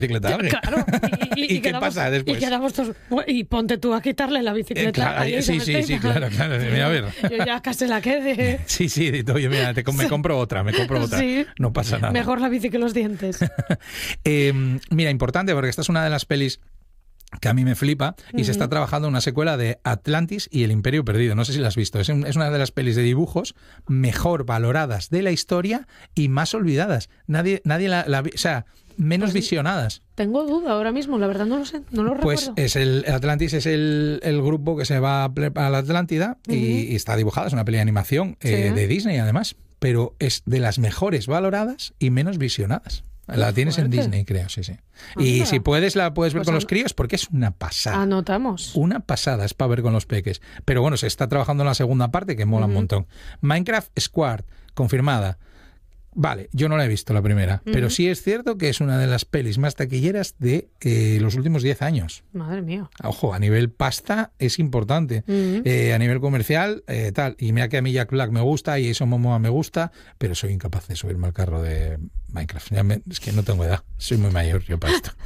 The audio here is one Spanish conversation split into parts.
bicicleta a alguien. Claro. ¿Y qué pasa después? Y quedamos todos, y ponte tú a quitarle la bicicleta. Claro, sí, claro. Mira, a ver. Yo ya casi la quede. Sí, oye, mira, me compro otra. Sí. No pasa nada. Mejor la bici que los dientes. Mira, importante, porque esta es una de las pelis que a mí me flipa, y se está trabajando en una secuela de Atlantis y el Imperio Perdido. No sé si la has visto. Es una de las pelis de dibujos mejor valoradas de la historia y más olvidadas. Nadie la o sea, menos visionadas. Tengo duda ahora mismo, la verdad no lo sé, no lo recuerdo. Pues Atlantis es el grupo que se va a la Atlántida y está dibujada, es una peli de animación de Disney además, pero es de las mejores valoradas y menos visionadas. La tienes en Disney, creo, sí. Y si puedes, la puedes ver con los críos porque es una pasada. Anotamos. Una pasada, es para ver con los peques. Pero bueno, se está trabajando en la segunda parte que mola un montón. Minecraft Squad, confirmada. Vale, yo no la he visto la primera, pero sí es cierto que es una de las pelis más taquilleras de los últimos 10 años. Madre mía. Ojo, a nivel pasta es importante. A nivel comercial, tal. Y mira que a mí Jack Black me gusta y Jason Momoa me gusta, pero soy incapaz de subirme al carro de Minecraft. Es que no tengo edad, soy muy mayor yo para esto.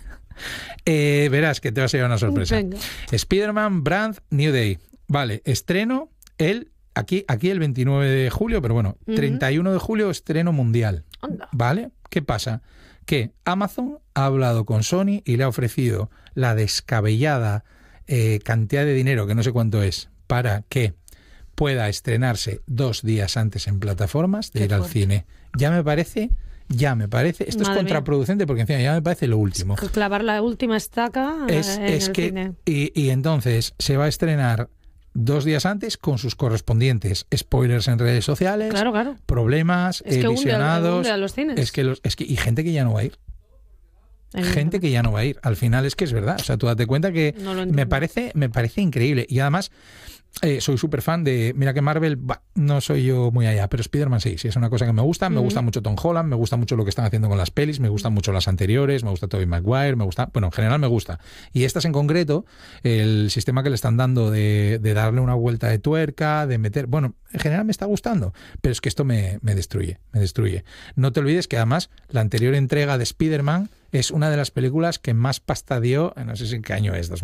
Verás que te va a ser una sorpresa. Venga. Spider-Man Brand New Day. Vale, estreno Aquí el 29 de julio, pero bueno, 31 de julio estreno mundial. Anda. ¿Vale? ¿Qué pasa? Que Amazon ha hablado con Sony y le ha ofrecido la descabellada cantidad de dinero, que no sé cuánto es, para que pueda estrenarse 2 días antes en plataformas de ir al cine. Ya me parece, esto es contraproducente porque encima ya me parece lo último. Clavar la última estaca es el que cine. Y entonces se va a estrenar 2 días antes con sus correspondientes spoilers en redes sociales, claro. problemas, visionados. Hunde a los cines. Y gente que ya no va a ir. Gente que ya no va a ir. Al final es que es verdad. O sea, tú date cuenta que me parece increíble. Y además, soy súper fan de... Mira que Marvel, no soy yo muy allá, pero Spider-Man sí es una cosa que me gusta. Me gusta mucho Tom Holland, me gusta mucho lo que están haciendo con las pelis, me gustan mucho las anteriores, me gusta Tobey Maguire, en general me gusta. Y estas en concreto, el sistema que le están dando de darle una vuelta de tuerca, de meter... Bueno, en general me está gustando, pero es que esto me destruye. No te olvides que además la anterior entrega de Spider-Man es una de las películas que más pasta dio, no sé si en qué año es,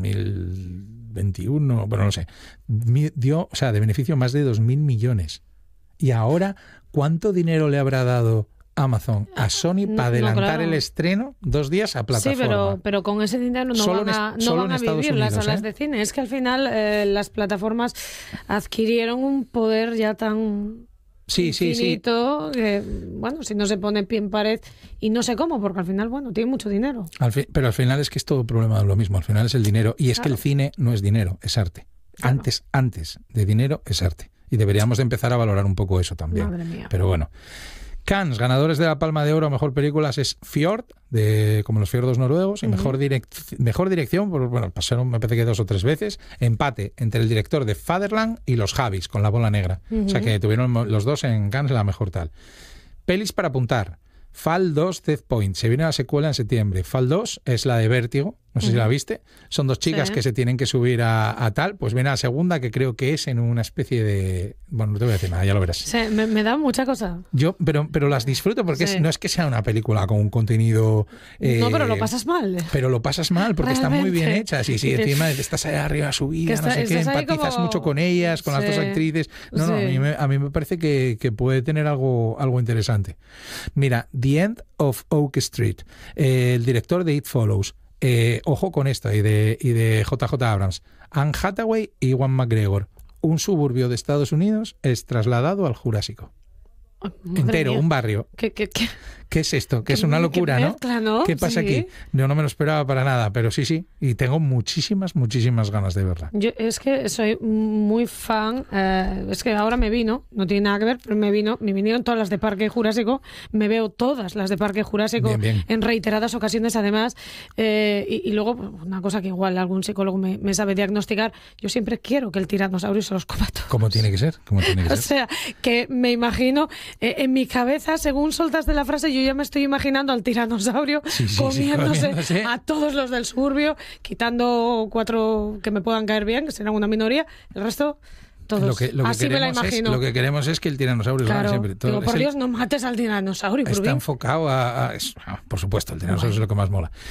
2021, bueno, no sé, dio, o sea, de beneficio más de 2.000 millones. Y ahora, ¿cuánto dinero le habrá dado Amazon a Sony para adelantar el estreno 2 días a plataforma? Sí, pero con ese dinero no van a vivir las salas de cine. Es que al final las plataformas adquirieron un poder ya tan... infinito, que, bueno, si no se pone pie en pared y no sé cómo, porque al final, bueno, tiene mucho dinero. Pero al final es que es todo problema de lo mismo, al final es el dinero, y es que el cine no es dinero, es arte. Claro. Antes de dinero es arte, y deberíamos de empezar a valorar un poco eso también. Madre mía. Pero bueno. Cannes, ganadores de la Palma de Oro a Mejor Películas es Fjord, como los fiordos noruegos, y mejor dirección, bueno, pasaron me parece que 2 o 3 veces, empate entre el director de Fatherland y Los Javis, con La Bola Negra. O sea que tuvieron los dos en Cannes la mejor tal. Pelis para apuntar. Fall 2 Death Point, se viene la secuela en septiembre. Fall 2 es la de Vértigo, no sé si la viste. Son 2 chicas que se tienen que subir a tal, pues viene la segunda, que creo que es en una especie de... Bueno, no te voy a decir nada, ya lo verás. Sí, me da mucha cosa. Pero las disfruto porque no es que sea una película con un contenido... no, pero lo pasas mal. Pero lo pasas mal porque están muy bien hechas. Y sí, encima estás ahí arriba subida, no sé qué, empatizas mucho con ellas, con las 2 actrices. No, a mí me parece que puede tener algo interesante. Mira, The End of Oak Street, el director de It Follows. Ojo con esto, y de JJ Abrams. Anne Hathaway y Ewan McGregor. Un suburbio de Estados Unidos es trasladado al Jurásico. Entero, un barrio. ¿Qué es esto? Que es una locura, ¿no? ¿Qué pasa aquí? Yo no me lo esperaba para nada, pero sí. Y tengo muchísimas ganas de verla. Yo es que soy muy fan. Es que ahora me vino, no tiene nada que ver, pero me vinieron todas las de Parque Jurásico. Me veo todas las de Parque Jurásico bien. En reiteradas ocasiones, además. Y luego, una cosa que igual algún psicólogo me sabe diagnosticar, yo siempre quiero que el tiranosaurio se los coma todos. ¿Cómo tiene que ser? O sea, que me imagino, en mi cabeza, según soltaste la frase, yo ya me estoy imaginando al tiranosaurio comiéndose a todos los del suburbio, quitando 4 que me puedan caer bien, que serán una minoría, el resto todos. Así me la imagino. Lo que queremos es que el tiranosaurio claro, siempre. Digo, por Dios, no mates al tiranosaurio. Está enfocado por supuesto, el tiranosaurio es lo que más mola.